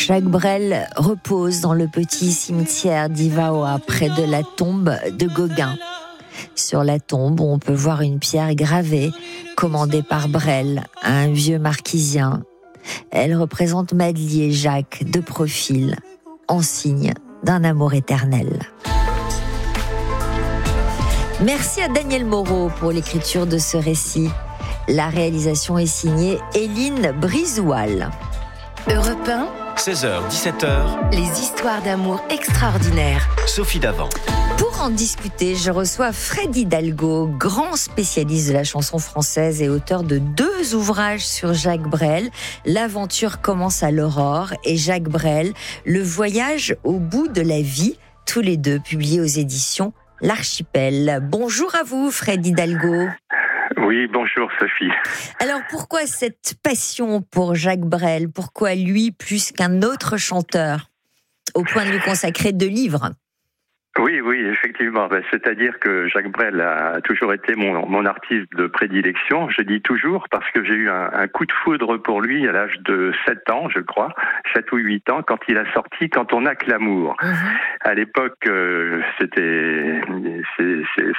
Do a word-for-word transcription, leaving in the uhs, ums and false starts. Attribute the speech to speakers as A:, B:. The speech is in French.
A: Jacques Brel repose dans le petit cimetière d'Ivaoa, près de la tombe de Gauguin. Sur la tombe, on peut voir une pierre gravée, commandée par Brel à un vieux marquisien. Elle représente Madly et Jacques de profil, en signe d'un amour éternel. Merci à Daniel Moreau pour l'écriture de ce récit. La réalisation est signée Éline Brizoual.
B: Europe un,
C: seize heures dix-sept heures,
B: les histoires d'amour extraordinaires.
C: Sophie Davant.
A: Pour en discuter, je reçois Fred Hidalgo, grand spécialiste de la chanson française et auteur de deux ouvrages sur Jacques Brel, L'aventure commence à l'aurore et Jacques Brel, Le voyage au bout de la vie, tous les deux publiés aux éditions L'Archipel. Bonjour à vous, Fred Hidalgo.
D: Oui, bonjour Sophie.
A: Alors pourquoi cette passion pour Jacques Brel ? Pourquoi lui plus qu'un autre chanteur ? Au point de lui consacrer deux livres.
D: Oui, oui, effectivement. Ben, c'est-à-dire que Jacques Brel a toujours été mon, mon artiste de prédilection. Je dis toujours parce que j'ai eu un, un coup de foudre pour lui à l'âge de sept ans, je crois, sept ou huit ans, quand il a sorti « Quand on n'a que l'amour ». À l'époque, euh, c'était, c'est, c'est,